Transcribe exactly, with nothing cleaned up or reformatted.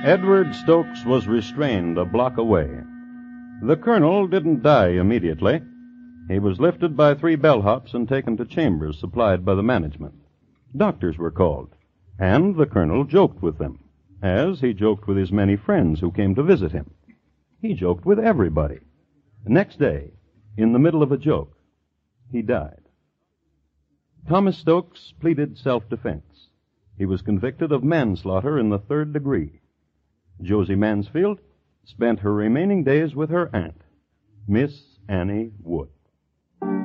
Edward Stokes was restrained a block away. The colonel didn't die immediately. He was lifted by three bellhops and taken to chambers supplied by the management. Doctors were called, and the colonel joked with them, as he joked with his many friends who came to visit him. He joked with everybody. The next day, in the middle of a joke, he died. Thomas Stokes pleaded self-defense. He was convicted of manslaughter in the third degree. Josie Mansfield spent her remaining days with her aunt, Miss Annie Wood.